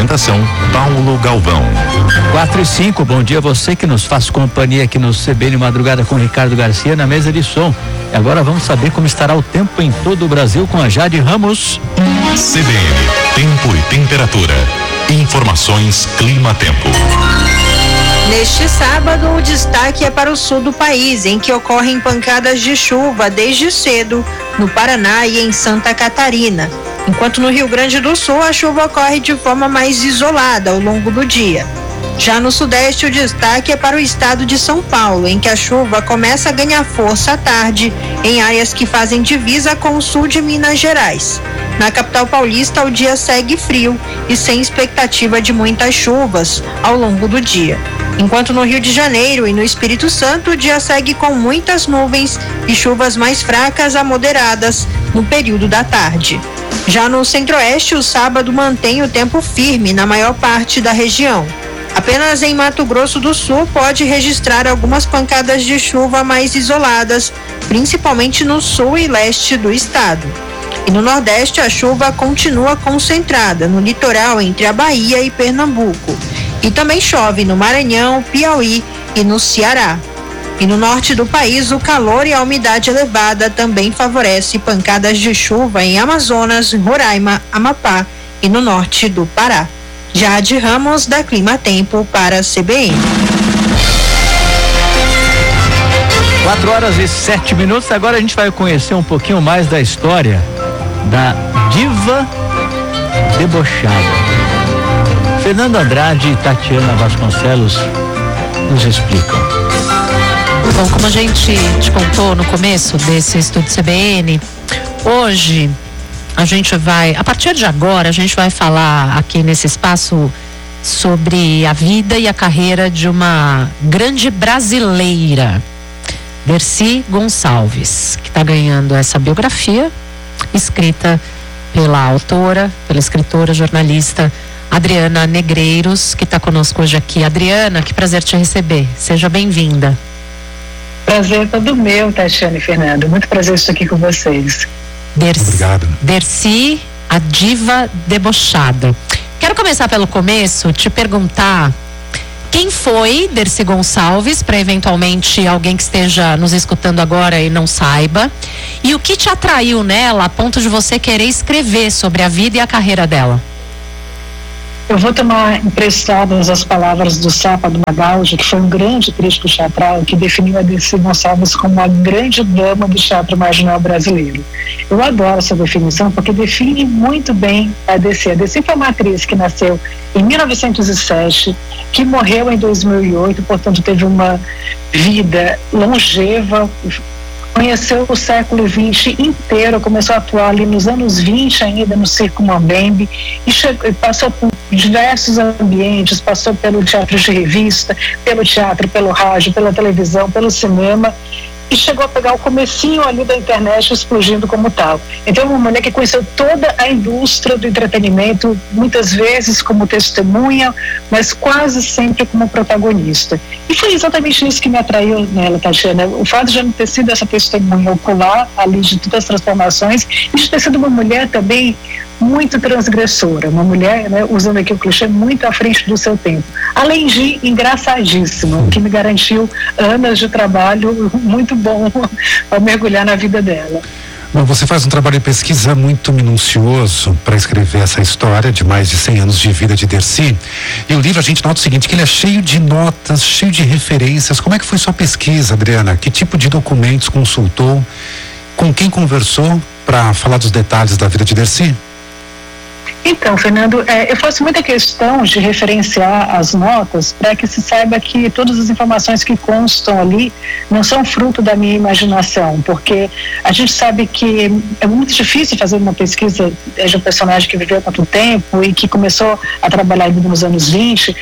Apresentação, Paulo Galvão. 4:05, bom dia a você que nos faz companhia aqui no CBN Madrugada com Ricardo Garcia na mesa de som. E agora vamos saber como estará o tempo em todo o Brasil com a Jade Ramos. CBN, tempo e temperatura. Informações Clima-Tempo. Neste sábado, o destaque é para o sul do país, em que ocorrem pancadas de chuva desde cedo, no Paraná e em Santa Catarina. Enquanto no Rio Grande do Sul, a chuva ocorre de forma mais isolada ao longo do dia. Já no Sudeste, o destaque é para o estado de São Paulo, em que a chuva começa a ganhar força à tarde em áreas que fazem divisa com o sul de Minas Gerais. Na capital paulista, o dia segue frio e sem expectativa de muitas chuvas ao longo do dia. Enquanto no Rio de Janeiro e no Espírito Santo, o dia segue com muitas nuvens e chuvas mais fracas a moderadas no período da tarde. Já no Centro-Oeste, o sábado mantém o tempo firme na maior parte da região. Apenas em Mato Grosso do Sul pode registrar algumas pancadas de chuva mais isoladas, principalmente no sul e leste do estado. E no Nordeste, a chuva continua concentrada no litoral entre a Bahia e Pernambuco. E também chove no Maranhão, Piauí e no Ceará. E no norte do país, o calor e a umidade elevada também favorece pancadas de chuva em Amazonas, Roraima, Amapá e no norte do Pará. Jade Ramos, da Clima-Tempo, para a CBN. 4:07. Agora a gente vai conhecer um pouquinho mais da história da diva debochada. Fernando Andrade e Tatiana Vasconcelos nos explicam. Bom, como a gente te contou no começo desse Estúdio CBN, hoje a partir de agora, a gente vai falar aqui nesse espaço sobre a vida e a carreira de uma grande brasileira, Dercy Gonçalves, que está ganhando essa biografia escrita pela autora, pela escritora, jornalista Adriana Negreiros, que está conosco hoje aqui. Adriana, que prazer te receber. Seja bem-vinda. Prazer todo meu, Tatiana e Fernando. Muito prazer estar aqui com vocês. Obrigado. Dercy, a diva debochada. Quero começar pelo começo, te perguntar quem foi Dercy Gonçalves, para eventualmente alguém que esteja nos escutando agora e não saiba, e o que te atraiu nela a ponto de você querer escrever sobre a vida e a carreira dela. Eu vou tomar emprestadas as palavras do Sapa do Magaldi, que foi um grande crítico teatral que definiu a Dercy Gonçalves como a grande dama do teatro marginal brasileiro. Eu adoro essa definição porque define muito bem a Dercy. A Dercy foi uma atriz que nasceu em 1907, que morreu em 2008, portanto teve uma vida longeva, conheceu o século XX inteiro, começou a atuar ali nos anos 20 ainda no Circo Mambembe e passou por diversos ambientes, passou pelo teatro de revista, pelo teatro, pelo rádio, pela televisão, pelo cinema e chegou a pegar o comecinho ali da internet explodindo como tal. Então uma mulher que conheceu toda a indústria do entretenimento, muitas vezes como testemunha, mas quase sempre como protagonista. E foi exatamente isso que me atraiu nela, Tatiana. O fato de eu ter sido essa testemunha ocular ali de todas as transformações e de ter sido uma mulher também muito transgressora, uma mulher, né, usando aqui o clichê, muito à frente do seu tempo. Além de engraçadíssima, o que me garantiu anos de trabalho muito bom ao mergulhar na vida dela. Bom, você faz um trabalho de pesquisa muito minucioso para escrever essa história de mais de 100 anos de vida de Dercy. E o livro a gente nota o seguinte, que ele é cheio de notas, cheio de referências. Como é que foi sua pesquisa, Adriana? Que tipo de documentos consultou? Com quem conversou para falar dos detalhes da vida de Dercy? Então, Fernando, eu faço muita questão de referenciar as notas para que se saiba que todas as informações que constam ali não são fruto da minha imaginação, porque a gente sabe que é muito difícil fazer uma pesquisa de um personagem que viveu tanto tempo e que começou a trabalhar ainda nos anos 20,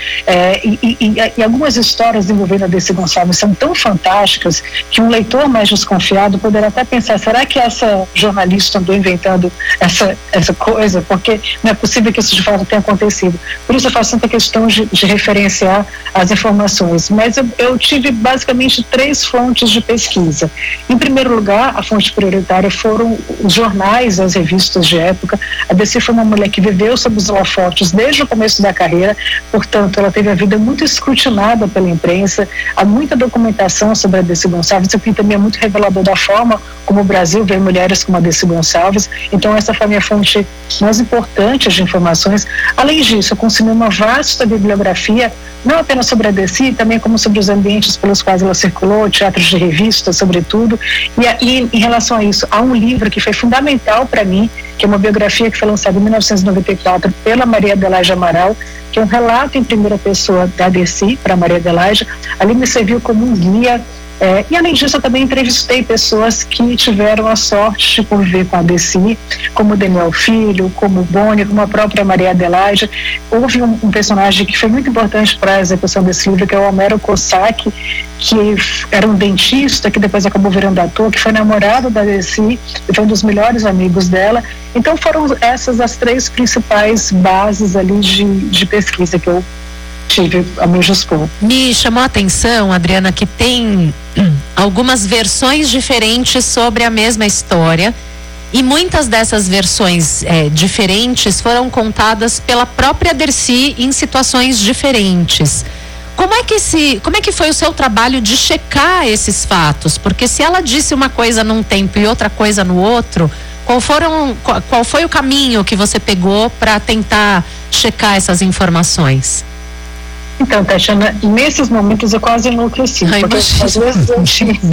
e algumas histórias envolvendo a Dercy Gonçalves são tão fantásticas que um leitor mais desconfiado poderá até pensar, será que essa jornalista andou inventando essa coisa? Porque não é possível que isso de fato tenha acontecido. Por isso eu faço tanta questão de referenciar as informações. Mas eu tive basicamente 3 fontes de pesquisa. Em primeiro lugar, a fonte prioritária foram os jornais, as revistas de época. A Dercy foi uma mulher que viveu sob os holofotes desde o começo da carreira, portanto, ela teve a vida muito escrutinada pela imprensa, há muita documentação sobre a Dercy Gonçalves, isso aqui também é muito revelador da forma como o Brasil vê mulheres como a Dercy Gonçalves. Então essa foi a minha fonte mais importante de informações. Além disso, eu consumi uma vasta bibliografia, não apenas sobre a Dercy, também como sobre os ambientes pelos quais ela circulou, teatros de revista, sobretudo. E em relação a isso, há um livro que foi fundamental para mim, que é uma biografia que foi lançada em 1994 pela Maria Adelaide Amaral, que é um relato em primeira pessoa da Dercy para Maria Adelaide. Ali me serviu como um guia. E além disso, eu também entrevistei pessoas que tiveram a sorte de conviver com a Dercy, como Daniel Filho, como Boni, como a própria Maria Adelaide. Houve um personagem que foi muito importante para a execução desse livro, que é o Homero Cossack, que era um dentista, que depois acabou virando ator, que foi namorado da Dercy e foi um dos melhores amigos dela. Então foram essas as 3 principais bases ali de pesquisa que eu tive a meu dispor. Me chamou a atenção, Adriana, que tem algumas versões diferentes sobre a mesma história, e muitas dessas versões diferentes foram contadas pela própria Dercy em situações diferentes. Como é que foi o seu trabalho de checar esses fatos? Porque se ela disse uma coisa num tempo e outra coisa no outro, qual foi o caminho que você pegou para tentar checar essas informações? Então, Tatiana, nesses momentos eu quase enlouqueci, porque às vezes eu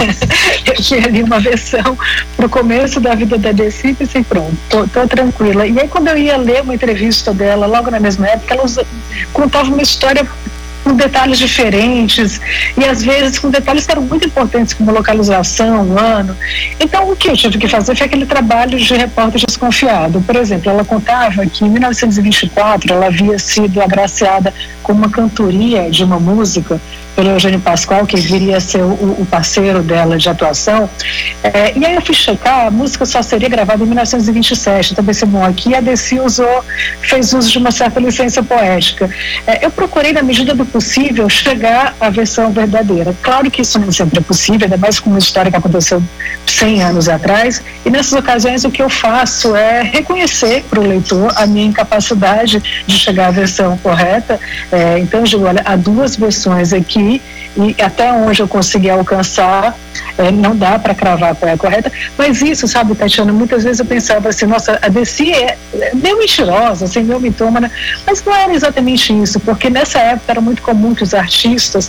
tinha ali uma versão pro começo da vida da Dercy e pensei, pronto, tô tranquila. E aí quando eu ia ler uma entrevista dela, logo na mesma época, ela contava uma história com detalhes diferentes e às vezes com detalhes que eram muito importantes, como localização, ano. Então o que eu tive que fazer foi aquele trabalho de repórter desconfiado. Por exemplo, ela contava que em 1924 ela havia sido agraciada com uma cantoria de uma música pelo Eugênio Pascoal, que viria a ser o parceiro dela de atuação. E aí eu fui checar, a música só seria gravada em 1927, então pensei, bom, aqui a Dercy fez uso de uma certa licença poética. Eu procurei, na medida do possível, chegar à versão verdadeira. Claro que isso nem sempre é possível, ainda mais com uma história que aconteceu 100 anos atrás, e nessas ocasiões o que eu faço é reconhecer para o leitor a minha incapacidade de chegar à versão correta. Então eu digo, olha, há 2 versões aqui, e até onde eu consegui alcançar, não dá para cravar qual é a correta, mas isso, sabe, Tatiana, muitas vezes eu pensava assim, nossa, a Dercy é meio mentirosa, assim, meio mitômana, mas não era exatamente isso, porque nessa época era muito comum que os artistas